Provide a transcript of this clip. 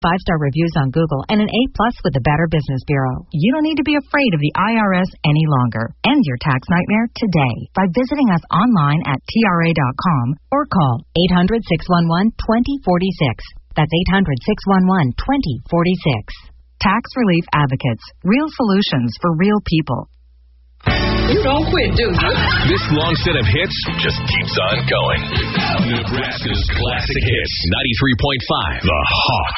5-star reviews on Google, and an A+ with the Better Business Bureau. You don't need to be afraid of the IRS any longer. End your tax nightmare today by visiting us online at TRA.com or call 800-611-2046. That's 800-611-2046. Tax Relief Advocates. Real solutions for real people. You don't quit, do you? This long set of hits just keeps on going. Nebraska's classic hits. 93.5. The Hawk.